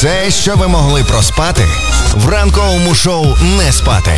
Все, що ви могли проспати, в ранковому шоу «Не спати».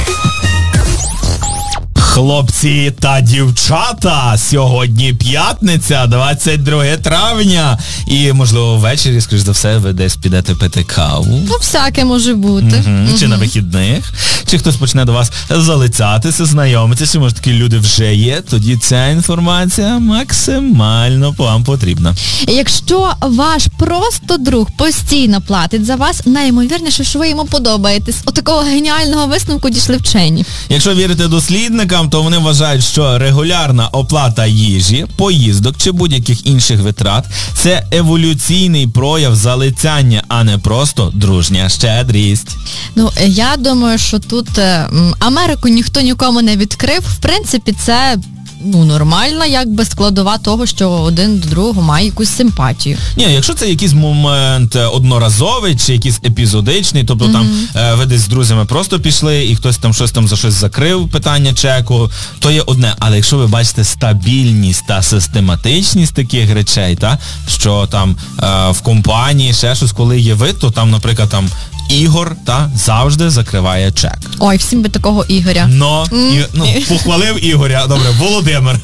Хлопці та дівчата, сьогодні п'ятниця, 22 травня. І, можливо, ввечері, скоріш за все, ви десь підете пити каву. Ну, всяке може бути. Чи на вихідних, чи хтось почне до вас залицятися, знайомитися, може такі люди вже є, тоді ця інформація максимально вам потрібна. Якщо ваш просто друг постійно платить за вас, найімовірніше, що ви йому подобаєтесь. Отакого геніального висновку дійшли вчені. Якщо вірити дослідникам, то вони вважають, що регулярна оплата їжі, поїздок чи будь-яких інших витрат – це еволюційний прояв залицяння, а не просто дружня щедрість. Ну, я думаю, що тут Америку ніхто нікому не відкрив. В принципі, це нормальна якби складова того, що один до другого має якусь симпатію. Ні, якщо це якийсь момент одноразовий чи якийсь епізодичний, тобто там ви десь з друзями просто пішли і хтось там щось там за щось закрив, питання чеку, то є одне. Але якщо ви бачите стабільність та систематичність таких речей, що там в компанії ще щось, коли є ви, то там, наприклад, там Ігор завжди закриває чек. Ой, всім би такого Ігоря. Похвалив Ігоря. Добре, Володимир.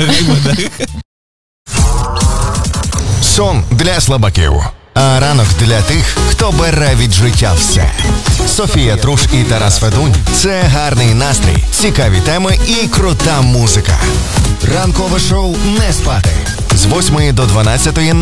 Сон для слабаків. А ранок для тих, хто бере від життя все. Софія Труш і Тарас Федунь – це гарний настрій, цікаві теми і крута музика. Ранкове шоу «Не спати» з 8 до 12